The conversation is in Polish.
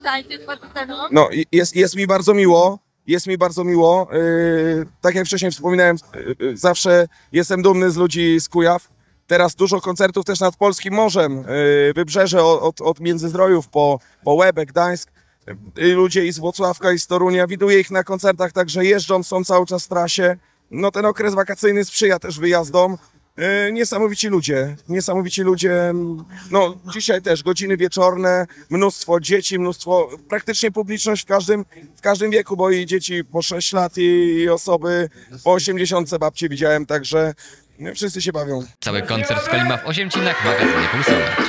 No, jest mi bardzo miło. Jest mi bardzo miło. Tak jak wcześniej wspominałem, zawsze jestem dumny z ludzi z Kujaw. Teraz dużo koncertów też nad polskim morzem. Wybrzeże od Międzyzdrojów po Łebek, Gdańsk. Ludzie i z Włocławka, i z Torunia. Widuję ich na koncertach, także jeżdżą, są cały czas w trasie. No, ten okres wakacyjny sprzyja też wyjazdom. Niesamowici ludzie. No, dzisiaj też godziny wieczorne, mnóstwo dzieci, praktycznie publiczność w każdym wieku, bo i dzieci po 6 lat i osoby po 80 babci widziałem, także wszyscy się bawią. Cały koncert z Kolima w Osiemcinach w magazynie Pulsowe.